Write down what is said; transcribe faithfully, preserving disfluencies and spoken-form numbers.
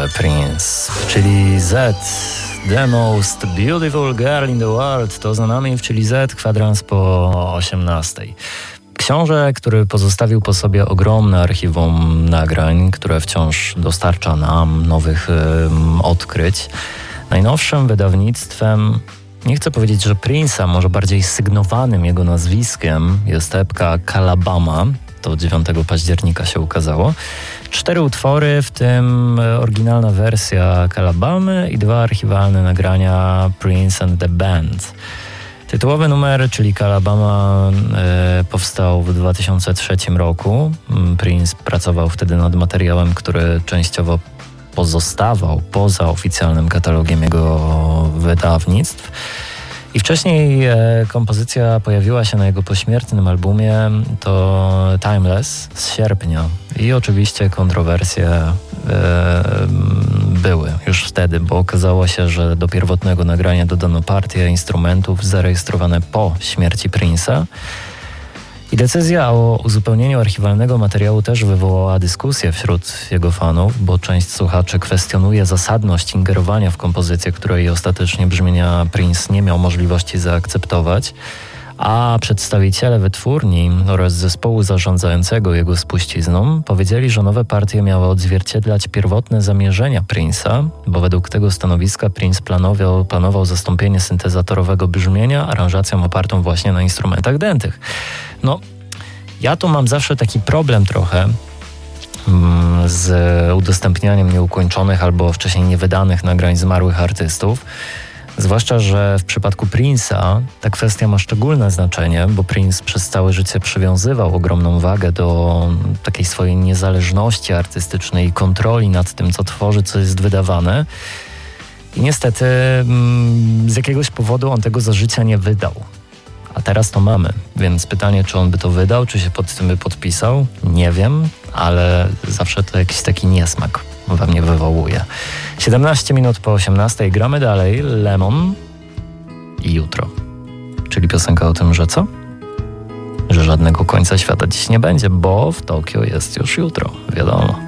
Prince, czyli Z, The Most Beautiful Girl in the World, to za nami, czyli Z, kwadrans po osiemnastej. Książę, który pozostawił po sobie ogromne archiwum nagrań, które wciąż dostarcza nam nowych um, odkryć. Najnowszym wydawnictwem, nie chcę powiedzieć, że Prince'a, może bardziej sygnowanym jego nazwiskiem, jest epka Kalabama. To dziewiątego października się ukazało. Cztery utwory, w tym oryginalna wersja Kalabamy i dwa archiwalne nagrania Prince and the Band. Tytułowy numer, czyli Kalabama, e, powstał w dwa tysiące trzecim roku. Prince pracował wtedy nad materiałem, który częściowo pozostawał poza oficjalnym katalogiem jego wydawnictw. I wcześniej e, kompozycja pojawiła się na jego pośmiertnym albumie, to Timeless z sierpnia. I oczywiście kontrowersje e, były już wtedy, bo okazało się, że do pierwotnego nagrania dodano partię instrumentów zarejestrowane po śmierci Prince'a. I decyzja o uzupełnieniu archiwalnego materiału też wywołała dyskusję wśród jego fanów, bo część słuchaczy kwestionuje zasadność ingerowania w kompozycję, której ostatecznie brzmienia Prince nie miał możliwości zaakceptować, a przedstawiciele wytwórni oraz zespołu zarządzającego jego spuścizną powiedzieli, że nowe partie miały odzwierciedlać pierwotne zamierzenia Prince'a, bo według tego stanowiska Prince planował, planował zastąpienie syntezatorowego brzmienia aranżacją opartą właśnie na instrumentach dętych. No, ja tu mam zawsze taki problem trochę mm, z udostępnianiem nieukończonych albo wcześniej niewydanych nagrań zmarłych artystów. Zwłaszcza, że w przypadku Prince'a ta kwestia ma szczególne znaczenie, bo Prince przez całe życie przywiązywał ogromną wagę do takiej swojej niezależności artystycznej i kontroli nad tym, co tworzy, co jest wydawane. I niestety mm, z jakiegoś powodu on tego za życia nie wydał. A teraz to mamy, więc pytanie, czy on by to wydał, czy się pod tym by podpisał, nie wiem, ale zawsze to jakiś taki niesmak we mnie wywołuje. siedemnaście minut po osiemnastej, gramy dalej, Lemon i Jutro. Czyli piosenka o tym, że co? Że żadnego końca świata dziś nie będzie, bo w Tokio jest już jutro, wiadomo.